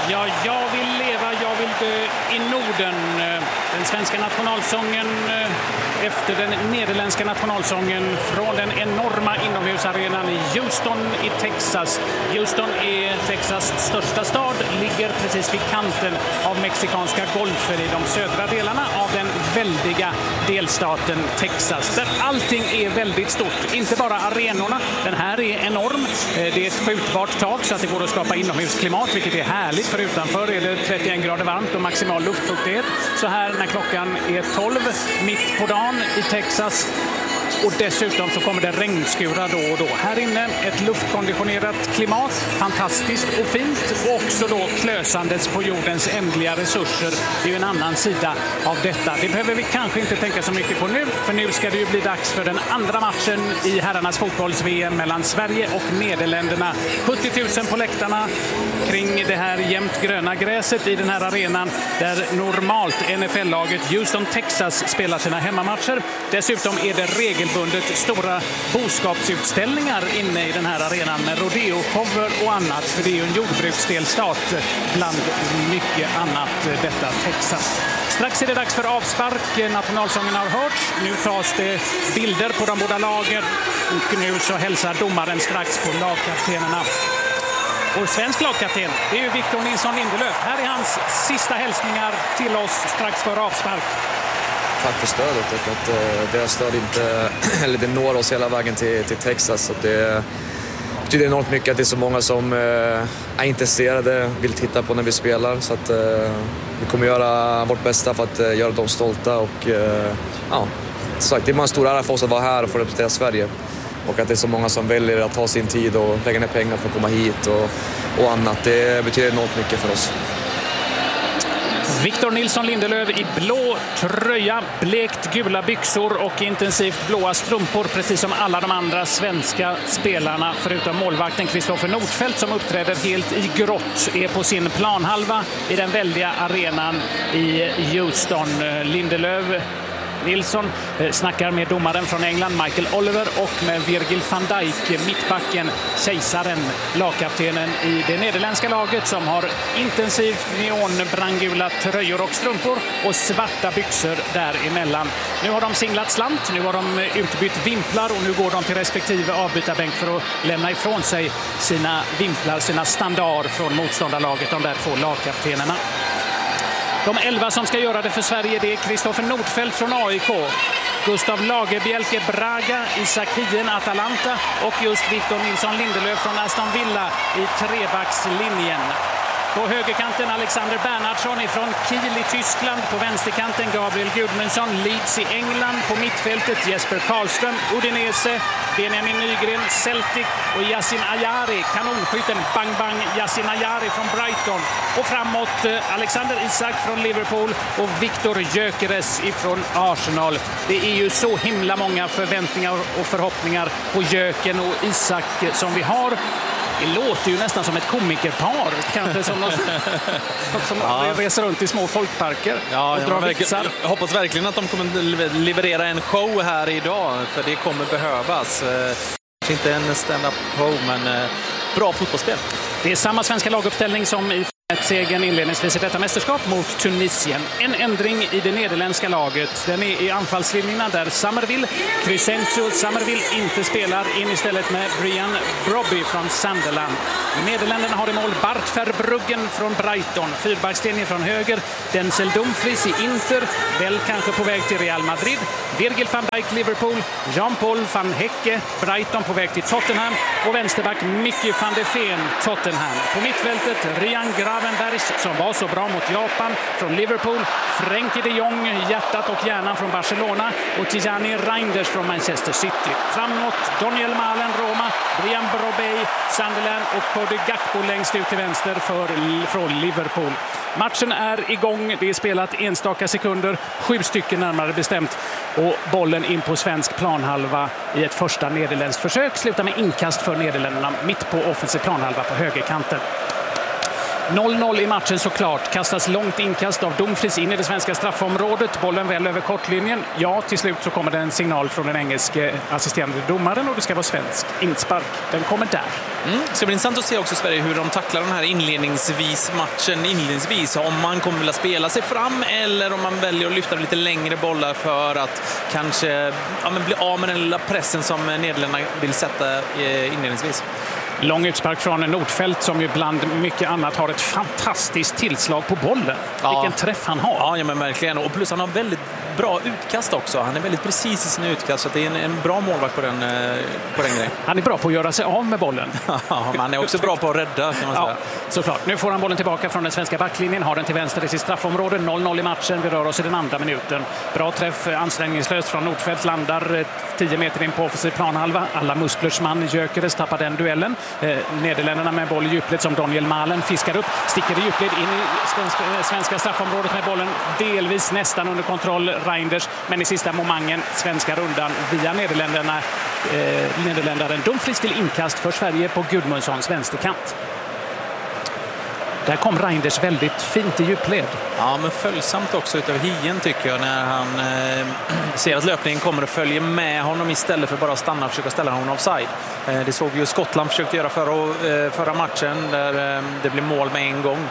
Ja, jag vill leva, jag vill dö i Norden. Den svenska nationalsången efter den nederländska nationalsången från den enorma inomhusarenan i Houston i Texas. Houston är Texas största stad, ligger precis vid kanten av mexikanska golfen i de södra delarna av den väldiga delstaten Texas. Där allting är väldigt stort, inte bara arenorna. Den här är enorm. Det är ett skjutbart tak så att det går att skapa inomhusklimat, vilket är härligt, för utanför är det 31 grader varmt och maximal luftfuktighet. Så här när klockan är 12 mitt på dagen i Texas. Och dessutom så kommer det regnskurar då och då. Här inne ett luftkonditionerat klimat, fantastiskt och fint. Och också då klösandes på jordens ändliga resurser. Det är ju en annan sida av detta. Det behöver vi kanske inte tänka så mycket på nu. För nu ska det ju bli dags för den andra matchen i herrarnas fotbolls-VM mellan Sverige och Nederländerna. 70 000 på läktarna kring det här jämnt gröna gräset i den här arenan. Där normalt NFL-laget Houston, Texas spelar sina hemmamatcher. Dessutom är det regelbundet stora boskapsutställningar inne i den här arenan med rodeo-shower och annat, för det är ju en jordbruksdelstat bland mycket annat, detta Texas. Strax är det dags för avspark. Nationalsången har hörts. Nu tas det bilder på de båda lagen och nu så hälsar domaren strax på lagkaptenerna. Och svensk lagkapten, det är ju Victor Nilsson Lindelöf. Här är hans sista hälsningar till oss strax för avspark. Tack för stödet och att deras stöd inte, eller det når oss hela vägen till Texas. Och det betyder enormt mycket att det är så många som är intresserade, vill titta på när vi spelar. Så att vi kommer göra vårt bästa för att göra dem stolta. Och ja, sagt, det är en stor ära för oss att vara här och få representera Sverige. Och att det är så många som väljer att ta sin tid och lägga ner pengar för att komma hit och annat. Det betyder enormt mycket för oss. Victor Nilsson Lindelöf i blå tröja, blekt gula byxor och intensivt blåa strumpor, precis som alla de andra svenska spelarna förutom målvakten Kristoffer Nordfeldt som uppträder helt i grått, är på sin planhalva i den väldiga arenan i Houston. Lindelöf Nilsson snackar med domaren från England Michael Oliver och med Virgil van Dijk, mittbacken, kejsaren, lagkaptenen i det nederländska laget som har intensivt neonbrandgula tröjor och strumpor och svarta byxor däremellan. Nu har de singlat slant, nu har de utbytt vimplar och nu går de till respektive avbytarbänk för att lämna ifrån sig sina vimplar, sina standard från motståndarlaget, de där två lagkaptenerna. De 11 som ska göra det för Sverige, det är Kristoffer Nordfeldt från AIK, Gustav Lagerbielke Braga, Isak Hien Atalanta och just Victor Nilsson Lindelöf från Aston Villa i trebackslinjen. På högerkanten Alexander Bernhardsson från Kiel i Tyskland. På vänsterkanten Gabriel Gudmundsson, Leeds i England. På mittfältet Jesper Karlström, Udinese. Benjamin Nygren, Celtic. Och Yasin Ayari, kanonskytten Bang Bang Yasin Ayari från Brighton. Och framåt Alexander Isak från Liverpool och Viktor Gyökeres ifrån Arsenal. Det är ju så himla många förväntningar och förhoppningar på Gyöken och Isak som vi har. Det låter ju nästan som ett komikerpar, kanske som reser runt i små folkparker och drar vitsar. Jag hoppas verkligen att de kommer leverera en show här idag, för det kommer behövas. Inte en stand-up show, men bra fotbollsspel. Det är samma svenska laguppställning som i segern inledningsvis i detta mästerskap mot Tunisien. En ändring i det nederländska laget. Den är i anfallslinjerna där Summerville inte spelar, in istället med Brian Brobby från Sunderland. Nederländerna har i mål Bart Verbruggen från Brighton. Fyrbackslinjen från höger, Denzel Dumfries i Inter, väl kanske på väg till Real Madrid. Virgil van Dijk Liverpool, Jean-Paul van Hecke Brighton på väg till Tottenham och vänsterback Mickey van de Ven Tottenham. På mittfältet Ryan Gravenbergs som var så bra mot Japan från Liverpool, Frenkie de Jong, hjärtat och hjärnan från Barcelona och Tijani Reinders från Manchester City. Framåt Daniel Malen Roma, Brian Brobey Sunderland och Cody Gakpo längst ut till vänster från Liverpool. Matchen är igång, det är spelat enstaka sekunder, 7 stycken närmare bestämt, och bollen in på svensk planhalva i ett första nederländskt försök slutar med inkast för Nederländerna mitt på offensiv planhalva på högerkanten. 0-0 i matchen såklart. Kastas långt inkast av Dumfries in i det svenska straffområdet. Bollen väl över kortlinjen. Ja, till slut så kommer det en signal från den engelske assisterande domaren och det ska vara svensk inspark. Den kommer där. Det ska bli intressant att se också Sverige hur de tacklar den här matchen inledningsvis. Om man kommer vilja spela sig fram eller om man väljer att lyfta lite längre bollar för att kanske bli av med den lilla pressen som Nederländerna vill sätta inledningsvis. Lång utspark från Nordfeldt som ju bland mycket annat har ett fantastiskt tillslag på bollen. Ja. Vilken träff han har. Ja, men verkligen. Och plus han har väldigt bra utkast också. Han är väldigt precis i sina utkast så det är en bra målvakt på den grejen. Han är bra på att göra sig av med bollen. Ja, men han är också bra på att rädda kan man säga. Ja, såklart. Nu får han bollen tillbaka från den svenska backlinjen. Har den till vänster i sitt straffområde. 0-0 i matchen. Vi rör oss i den andra minuten. Bra träff, ansträngningslöst från Nordfeldt. Landar 10 meter in på offensiv planhalva. Alla musklers man Gyökeres tappar den duellen. Nederländerna med boll i djupled som Daniel Malen fiskar upp. Sticker i djupled in i svenska straffområdet med bollen delvis nästan under kontroll Reinders. Men i sista momentet svenska rundan via Nederländaren Dumfries till inkast för Sverige på Gudmundssons vänsterkant. Där kom Reinders väldigt fint i djupled. Ja, men följsamt också utav Hien tycker jag när han ser att löpningen kommer och följer med honom istället för bara att stanna och försöka ställa honom offside. Det såg vi ju Skottland försökte göra förra matchen där det blev mål med en gång.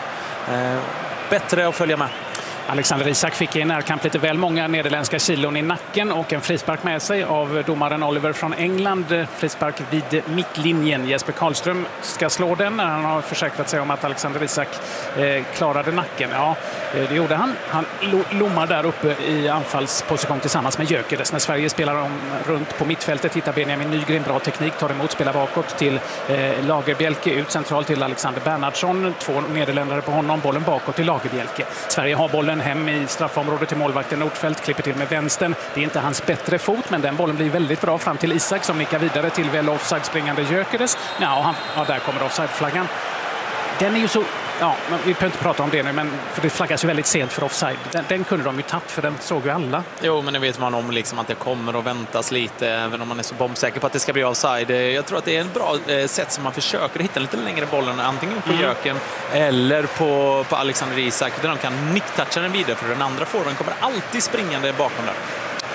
Bättre att följa med. Alexander Isak fick i närkamp lite väl många nederländska kilon i nacken och en frispark med sig av domaren Oliver från England. Frispark vid mittlinjen. Jesper Karlström ska slå den när han har försäkrat sig om att Alexander Isak klarade nacken. Ja, det gjorde han. Han lommar där uppe i anfallsposition tillsammans med Gyökeres. När Sverige spelar om runt på mittfältet hittar Benjamin Nygren bra teknik, tar emot, spelar bakåt till Lagerbjälke, ut centralt till Alexander Bernhardsson. 2 nederländare på honom, bollen bakåt till Lagerbjälke. Sverige har bollen hem i straffområdet till målvakten Nordfeldt, klipper till med vänstern. Det är inte hans bättre fot, men den bollen blir väldigt bra fram till Isak som nickar vidare till väl offside springande Gyökeres. Ja, där kommer offside-flaggan. Den är ju så... Ja, vi behöver inte prata om det nu, men för det flaggas ju väldigt sent för offside. Den kunde de ju tagit, för den såg ju alla. Jo, men det vet man om liksom att det kommer att väntas lite, även om man är så bombsäker på att det ska bli offside. Jag tror att det är ett bra sätt som man försöker hitta lite längre bollen, antingen på Jöken eller på Alexander Isak, där de kan nicktoucha den vidare, för den andra forwarden kommer alltid springande bakom där.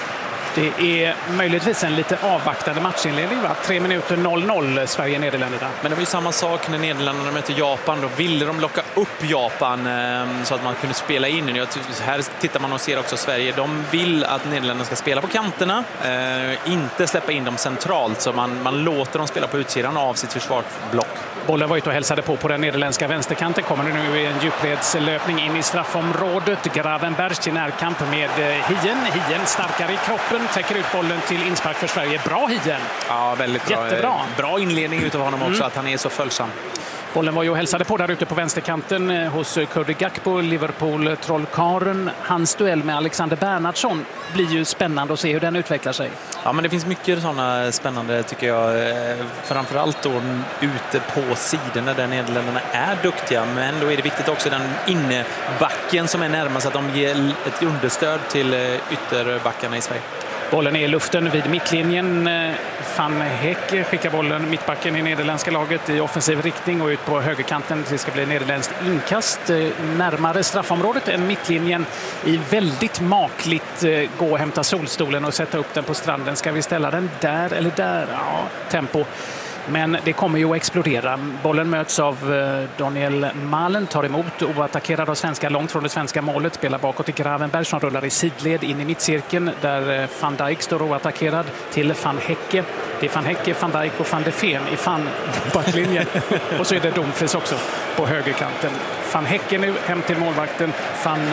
Det är möjligtvis en lite avvaktande matchinledning, va? 3 minuter 0-0 Sverige-Nederländerna. Men det var ju samma sak när Nederländerna mötte Japan. Då ville de locka upp Japan så att man kunde spela in. Här tittar man och ser också Sverige. De vill att Nederländerna ska spela på kanterna, inte släppa in dem centralt. Så man låter dem spela på utsidan av sitt försvarsblock. Bollen var ute och hälsade på den nederländska vänsterkanten. Kommer nu i en djupledslöpning in i straffområdet. Gravenberg till närkamp med Hien. Hien starkare i kroppen. Täcker ut bollen till inspark för Sverige. Bra Hien! Ja, väldigt bra. Jättebra. Bra inledning utav honom också, att han är så följsam. Bollen var ju och hälsade på där ute på vänsterkanten hos Cody Gakpo, Liverpool-trollkaren. Hans duell med Alexander Bernhardsson blir ju spännande att se hur den utvecklar sig. Ja, men det finns mycket sådana spännande tycker jag. Framförallt då ute på sidorna där Nederländerna är duktiga. Men då är det viktigt också den innebacken som är närmast, att de ger ett understöd till ytterbackarna i Sverige. Bollen är i luften vid mittlinjen. Van Heck skickar bollen, mittbacken i nederländska laget, i offensiv riktning och ut på högerkanten. Det ska bli nederländskt inkast närmare straffområdet än mittlinjen. I väldigt makligt gå och hämta solstolen och sätta upp den på stranden. Ska vi ställa den där eller där? Ja, tempo. Men det kommer ju att explodera. Bollen möts av Daniel Malen, tar emot och attackerar av svenska långt från det svenska målet. Spelar bakåt till Gravenberg som rullar i sidled in i mittcirkeln där Van Dijk står och attackerad till Van Hecke. Det är Van Hecke, Van Dijk och Van de Ven i backlinjen. Och så är det Dumfries också på högerkanten. Van Hecke nu hem till målvakten Van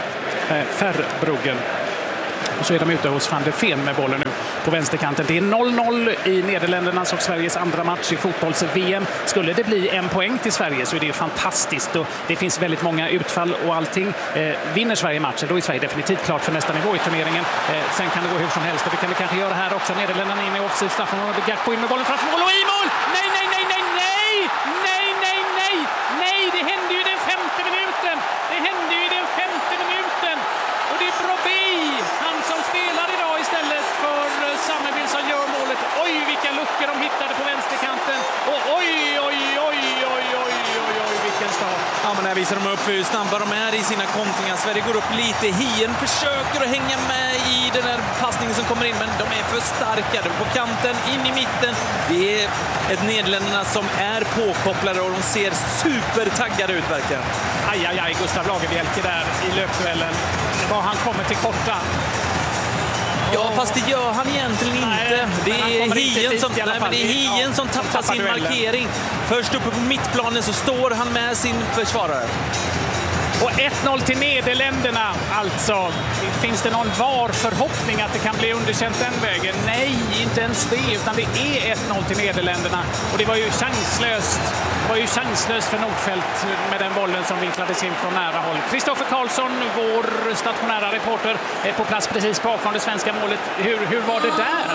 Verbruggen. Och så är de ute hos Van de Ven med bollen nu på vänsterkanten. Det är 0-0 i Nederländernas och Sveriges andra match i fotbolls-VM. Skulle det bli en poäng till Sverige så är det ju fantastiskt. Och det finns väldigt många utfall och allting. Vinner Sverige matchen, då är Sverige definitivt klart för nästa nivå i turneringen. Sen kan det gå hur som helst och det kan vi kanske göra här också. Nederländerna in i offensiv straffområde. Gakpo in med bollen framför mål och i mål! Nej, nej, nej, nej, nej! Nej, nej, nej! Nej, det hände ju den 5:e minuten! Det hände ju den 5:e minuten! Och det är Brobbey, han som spelar idag istället för Sammerbill, som gör målet. Oj, vilka luckor de hittade på vänsterkanten. Och oj, oj, oj, oj, oj, oj, oj, vilken start. Ja, men här visar de upp hur snabba de är i sina kontringar. Sverige går upp lite. Hien försöker att hänga med i den här passningen som kommer in, men de är för starka. De på kanten, in i mitten. Det är ett Nederländerna som är påkopplade och de ser supertaggade ut verkligen. Aj, Gustav Lagerbielke där i löpduellen. Var han kommer till korta. Ja, fast det gör han egentligen inte. Det är Hien som tappar sin markering. Först uppe på mittplanen så står han med sin försvarare. Och 1-0 till Nederländerna alltså. Finns det någon förhoppning att det kan bli underkänt den vägen? Nej, inte ens det, utan det är 1-0 till Nederländerna. Och det var ju chanslöst. För Nordfeldt med den bollen som vinklades in från nära håll. Kristoffer Karlsson, vår stationära reporter, är på plats precis bakom det svenska målet. Hur var det där?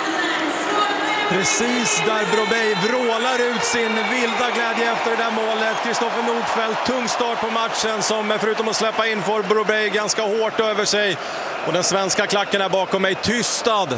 Precis där Brobey vrålar ut sin vilda glädje efter det där målet. Kristoffer Nordfeldt, tung start på matchen som förutom att släppa in får Brobey ganska hårt över sig. Och den svenska klacken är bakom mig tystad.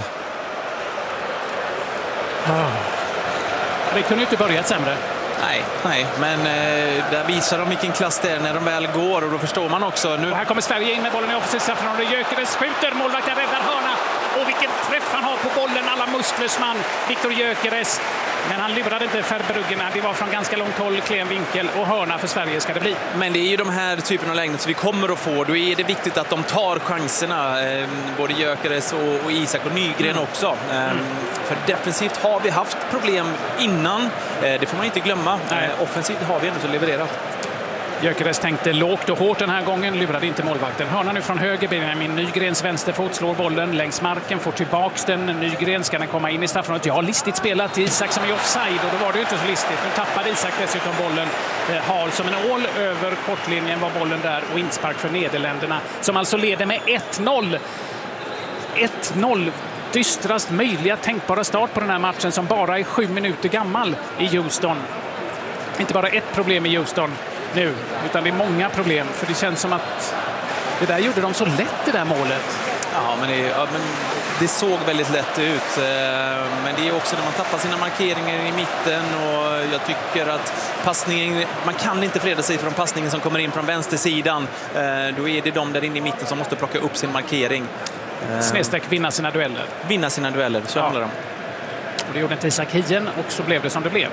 Det kunde ju inte börjat sämre. Nej, men där visar de vilken klass det är när de väl går och då förstår man också. Nu... Och här kommer Sverige in med bollen i offensivt straffområde. Gyökeres skjuter, målvakten räddar hörna. Och vilken träff han har på bollen, alla musklers man, Viktor Gyökeres. Men han lurade inte Verbruggen. Det var från ganska långt håll, klen vinkel och hörna för Sverige ska det bli. Men det är ju de här typen av lägen som vi kommer att få. Då är det viktigt att de tar chanserna. Både Gyökeres och Isak och Nygren också. För defensivt har vi haft problem innan. Det får man inte glömma. Offensivt har vi ändå så levererat. Gyökeres tänkte lågt och hårt den här gången, lurade inte målvakten. Hörna nu från höger, Benjamin Nygrens vänsterfot slår bollen längs marken, får tillbaks den. Nygren ska den komma in i straffområdet. Ja, listigt spelat. Isak som är offside och då var det ju inte så listigt. Nu tappade Isak dessutom bollen. Hal som en ål över kortlinjen var bollen där och inspark för Nederländerna som alltså leder med 1-0. 1-0. Dystrast möjliga tänkbara start på den här matchen som bara är 7 minuter gammal i Houston. Inte bara ett problem i Houston nu, utan det är många problem. För det känns som att det där gjorde de så lätt, det där målet. Ja, men det såg väldigt lätt ut. Men det är också när man tappar sina markeringar i mitten och jag tycker att passningen, man kan inte freda sig från passningen som kommer in från vänstersidan. Då är det de där inne i mitten som måste plocka upp sin markering. Snedsträck vinna sina dueller. Vinna sina dueller, så handlar det om. Och det gjorde inte Isak Hien och så blev det som det blev.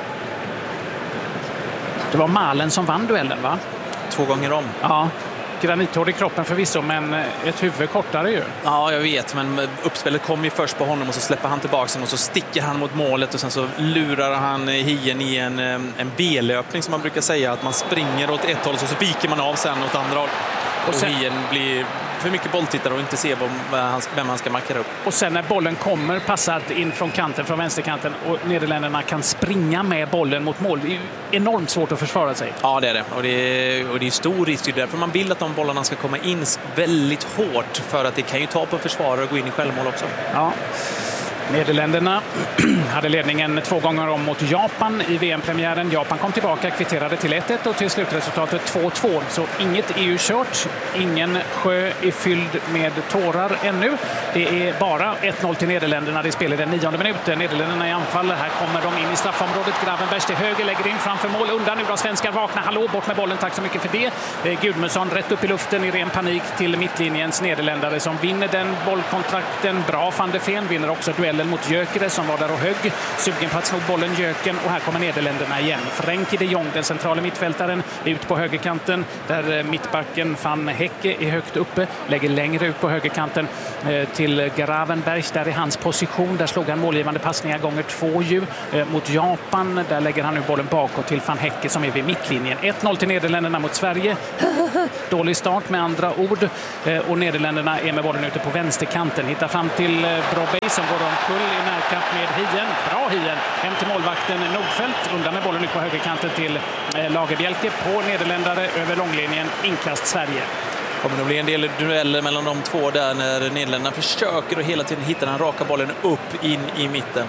Det var Malen som vann duellen, va? 2 gånger om. Ja, granithård i kroppen förvisso, men ett huvud kortare ju. Ja, jag vet, men uppspelet kom ju först på honom och så släpper han tillbaka sen och så sticker han mot målet och sen så lurar han Hien i en B-löpning som man brukar säga, att man springer åt ett håll och så viker man av sen åt andra håll. Och Hien blir för mycket bolltittare och inte ser vem han ska markera upp. Och sen när bollen kommer passat in från kanten, från vänsterkanten och Nederländerna kan springa med bollen mot mål. Det är ju enormt svårt att försvara sig. Ja, det är det. Och det är stor risk därför man vill att de bollarna ska komma in väldigt hårt för att det kan ju ta på försvarare och gå in i självmål också. Ja. Nederländerna hade ledningen 2 gånger om mot Japan i VM-premiären. Japan kom tillbaka, kvitterade till 1-1 och till slutresultatet 2-2. Så inget EU kört, ingen sjö är fylld med tårar ännu. Det är bara 1-0 till Nederländerna. Det spelar den 9:e minuten. Nederländerna i anfall. Här kommer de in i straffområdet. Gravenbergs till höger, lägger in framför mål. Undan nu då svenskar vakna. Hallå, bort med bollen. Tack så mycket för det. Gudmundsson rätt upp i luften i ren panik till mittlinjens Nederländare som vinner den bollkontrakten. Bra, van der Ven vinner också duellen mot Gyökeres som var där och högg. Sugen på att sno bollen Jöken och här kommer Nederländerna igen. Frenkie de Jong, den centrala mittfältaren, ut på högerkanten där mittbacken Van Hecke är högt uppe. Lägger längre ut på högerkanten till Gravenbergs. Där är hans position. Där slog han målgivande passningar gånger 2 mot Japan. Där lägger han nu bollen bakåt till Van Hecke som är vid mittlinjen. 1-0 till Nederländerna mot Sverige. Dålig start med andra ord. Och Nederländerna är med bollen ute på vänsterkanten. Hittar fram till Brobey som går omkull i närkamp med Hien. Bra Hien. Hem till målvakten Nordfeldt. Undan med bollen ut på högerkanten till Lagerbielke på Nederländare över långlinjen. Inkast Sverige. Kommer det bli en del dueller mellan de två där när Nederländerna försöker att hela tiden hitta den raka bollen upp in i mitten.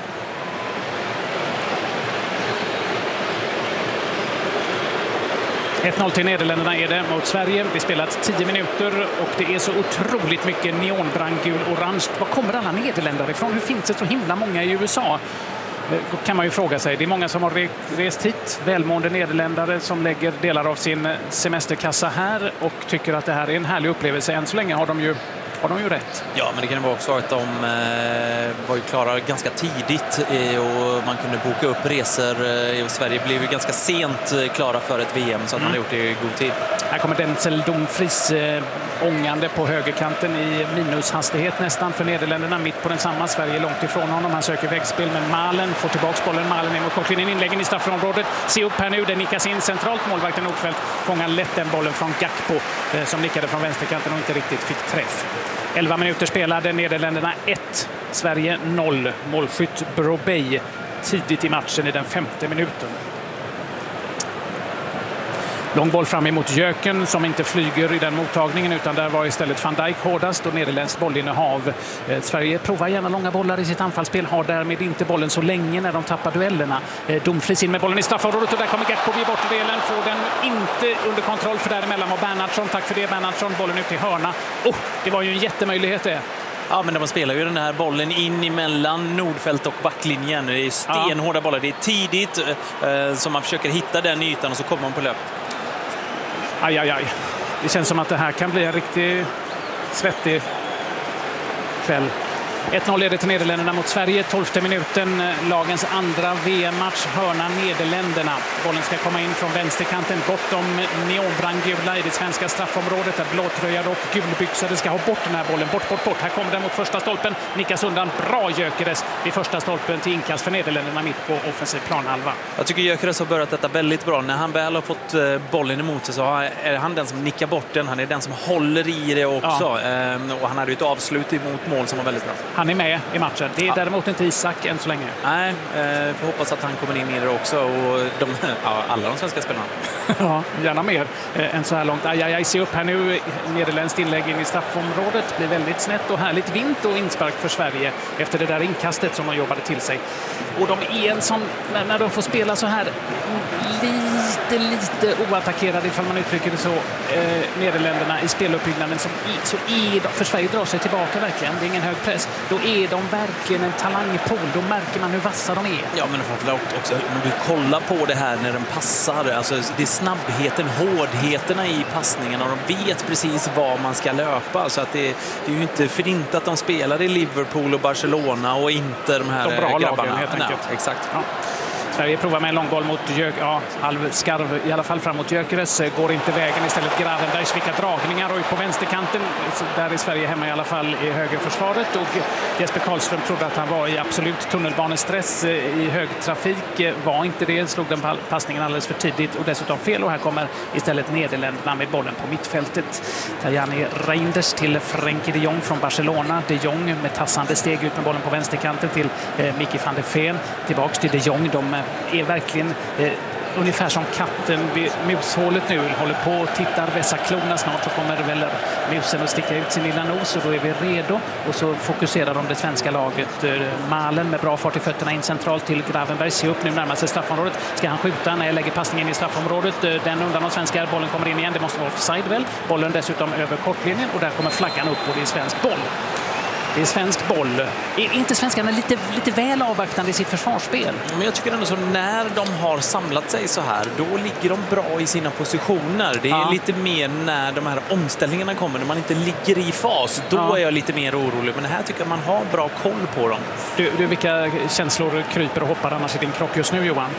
1-0 till Nederländerna är det mot Sverige. Vi spelat 10 minuter och det är så otroligt mycket neonbrandgul orange. Var kommer alla nederländare ifrån? Hur finns det så himla många i USA? kan man ju fråga sig. Det är många som har rest hit, välmående nederländare som lägger delar av sin semesterkassa här och tycker att det här är en härlig upplevelse. Än så länge har de ju rätt. Ja, men det kan vara också att de var ju klara ganska tidigt och man kunde boka upp resor. Sverige blev ju ganska sent klara för ett VM så att man har gjort det i god tid. Här kommer Denzel Dumfries ångande på högerkanten i minushastighet nästan för Nederländerna. Mitt på densamma, Sverige långt ifrån honom. Han söker vägspel, men Malen får tillbaka bollen. Malen är mot kortlinjen, inläggen i straffområdet. Se upp här nu, det nickas in centralt. Målvakten Nordfeldt fångar lätt den bollen från Gakpo som nickade från vänsterkanten och inte riktigt fick träff. 11 minuter spelade, Nederländerna 1, Sverige 0. Målskytt Brobey tidigt i matchen i den 5:e minuten. Lång boll fram emot Jöken som inte flyger i den mottagningen, utan där var istället Van Dijk hårdast och nederländskt bollinnehav. Sverige provar gärna långa bollar i sitt anfallsspel, har därmed inte bollen så länge när de tappar duellerna. Dumfries in med bollen i straffområdet och där kommer Gakpo vid bortdelen, får den inte under kontroll för däremellan var Bernhardsson. Tack för det Bernhardsson, bollen ut i hörna. Det var ju en jättemöjlighet det. Ja, men de spelar ju den här bollen in emellan Nordfeldt och backlinjen. Det är stenhårda bollar, det är tidigt så man försöker hitta den ytan och så kommer man på löp. Aj. Det känns som att det här kan bli en riktigt svettig kväll. 1-0 leder till Nederländerna mot Sverige. 12:e minuten, lagens andra VM-match. Hörna Nederländerna. Bollen ska komma in från vänsterkanten. Bortom neonbrandgula i det svenska straffområdet. Där blåtröjade och gulbyxade ska ha bort den här bollen. Bort. Här kommer den mot första stolpen. Nickas undan. Bra Gyökeres vid första stolpen till inkast för Nederländerna mitt på offensiv planhalva. Jag tycker Gyökeres har börjat detta väldigt bra. När han väl har fått bollen emot sig så är han den som nickar bort den. Han är den som håller i det också. Och han hade ju ett avslut emot mål som var väldigt bra. Han är med i matchen. Det är däremot inte Isak än så länge. Nej, får hoppas att han kommer in i det också. Och alla de svenska spelarna. Ja, gärna mer än så här långt. Aj, se upp här nu. Nederländskt inlägg in i straffområdet. Blir väldigt snett och härligt vint och inspark för Sverige efter det där inkastet som de jobbade till sig. Och de är en som, när de får spela så här lite oattackerade, ifall man uttrycker det så, Nederländerna i speluppbyggnaden så är de, för Sverige drar sig tillbaka verkligen, det är ingen hög press, då är de verkligen en talangpool, då märker man hur vassa de är. Ja, men framförallt också om du kollar på det här när de passar, alltså det är snabbheten, hårdheterna i passningarna och de vet precis var man ska löpa, så att det är ju inte för inte att de spelar i Liverpool och Barcelona och inte de här bra grabbarna. Lagen, helt enkelt. Ja, exakt. Ja. Sverige provar med en långboll mot halvskarv i alla fall fram mot Gyökeres. Går inte vägen, istället Gravenbergs vilka dragningar och på vänsterkanten. Där är Sverige hemma i alla fall i högerförsvaret. Och Jesper Karlström trodde att han var i absolut tunnelbanestress i högtrafik. Var inte det, slog den passningen alldeles för tidigt och dessutom fel. Och här kommer istället Nederländerna med bollen på mittfältet. Tajani Reinders till Frenkie de Jong från Barcelona. De Jong med tassande steg ut med bollen på vänsterkanten till Mickey van der Ven. Tillbaks till de Jong. De är verkligen ungefär som katten vid mushålet nu. Håller på och tittar, vässar klorna. Snart så kommer väl musen att sticka ut sin lilla nos och då är vi redo. Och så fokuserar de det svenska laget. Malen med bra fart i fötterna in centralt till Gravenberg. Se upp nu, närmar sig straffområdet. Ska han skjuta när jag lägger passningen i straffområdet? Den undan av svenskar. Bollen kommer in igen. Det måste vara offside väl. Bollen dessutom över kortlinjen och där kommer flaggan upp och det är svensk boll. Det är svensk boll. Är inte svenskarna lite väl avvaktande i sitt försvarsspel? Men jag tycker ändå så när de har samlat sig så här, då ligger de bra i sina positioner. Det är lite mer när de här omställningarna kommer, när man inte ligger i fas. Då är jag lite mer orolig. Men här tycker jag man har bra koll på dem. Du vilka känslor kryper och hoppar annars i din kropp just nu, Johan?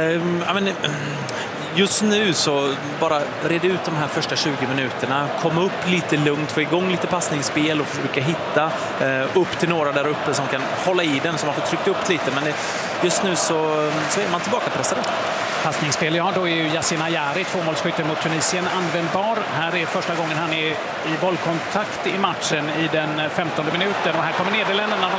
Just nu så bara red ut de här första 20 minuterna. Kom upp lite lugnt, få igång lite passningsspel och försöka hitta upp till några där uppe som kan hålla i den, så man får trycka upp lite. Men just nu så är man tillbaka pressade. Passningsspel, då är ju Yasin Ayari, tvåmålsskytten mot Tunisien, användbar. Här är första gången han är i bollkontakt i matchen i den 15:e minuten. Och här kommer Nederländerna.